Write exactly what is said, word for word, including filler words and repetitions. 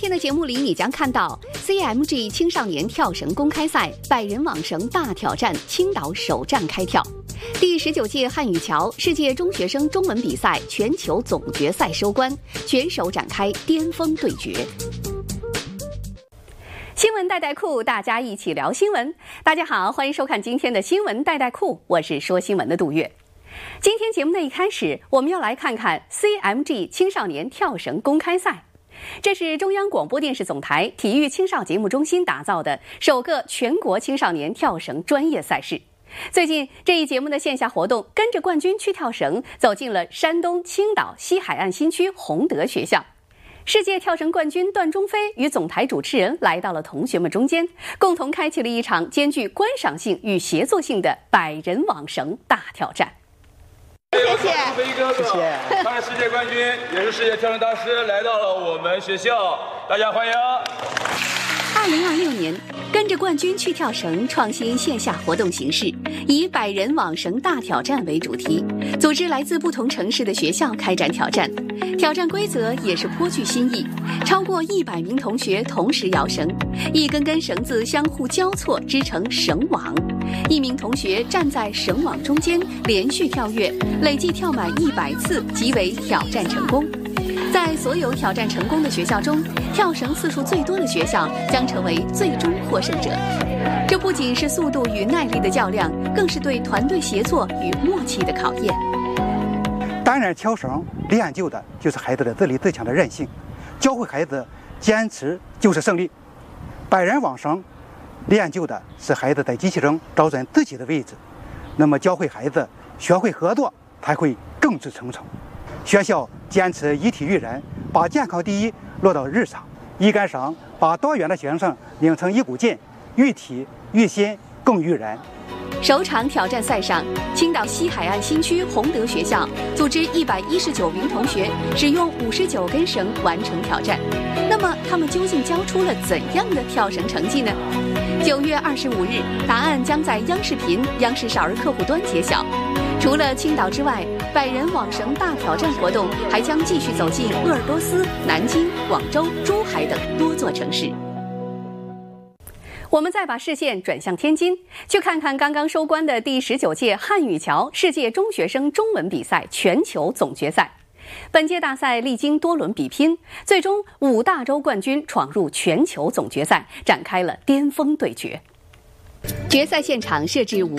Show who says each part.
Speaker 1: 天的节目里，你将看到 C M G 青少年跳绳公开赛百人网绳大挑战青岛首站开跳，第十九届汉语桥世界中学生中文比赛全球总决赛收官，选手展开巅峰对决。新闻带带库，大家一起聊新闻。大家好，欢迎收看今天的新闻带带库，我是说新闻的杜月。今天节目的一开始，我们要来看看 C M G 青少年跳绳公开赛。这是中央广播电视总台体育青少节目中心打造的首个全国青少年跳绳专业赛事。最近这一节目的线下活动跟着冠军去跳绳走进了山东青岛西海岸新区洪德学校。世界跳绳冠军段中飞与总台主持人来到了同学们中间，共同开启了一场兼具观赏性与协作性的百人网绳大挑战。
Speaker 2: 谢谢，
Speaker 3: 飞哥哥，他是世界冠军，也是世界跳绳大师，来到了我们学校，大家欢迎。
Speaker 1: 二零二六年，跟着冠军去跳绳创新线下活动形式，以百人网绳大挑战为主题，组织来自不同城市的学校开展挑战。挑战规则也是颇具新意，超过一百名同学同时摇绳，一根根绳子相互交错织成绳网，一名同学站在绳网中间连续跳跃，累计跳满一百次即为挑战成功。在所有挑战成功的学校中，跳绳次数最多的学校将成为最终获胜者。这不仅是速度与耐力的较量，更是对团队协作与默契的考验。
Speaker 4: 当然，跳绳练就的就是孩子的自立自强的韧性，教会孩子坚持就是胜利。百人网绳练就的是孩子在机器中找准自己的位置，那么教会孩子学会合作，才会众志成城。学校坚持以体育人，把健康第一落到日常。一根绳把多元的学生拧成一股劲，育体育心更育人。
Speaker 1: 首场挑战赛上，青岛西海岸新区洪德学校组织一百一十九名同学使用五十九根绳完成挑战。那么他们究竟交出了怎样的跳绳成绩呢？九月二十五日，答案将在央视频、央视少儿客户端揭晓。除了青岛之外，百人网绳大挑战活动还将继续走进鄂尔多斯、南京、广州、珠海等多座城市。我们再把视线转向天津，去看看刚刚收官的第十九届汉语桥世界中学生中文比赛全球总决赛。本届大赛历经多轮比拼，最终五大洲冠军闯入全球总决赛，展开了巅峰对决。决赛现场设置五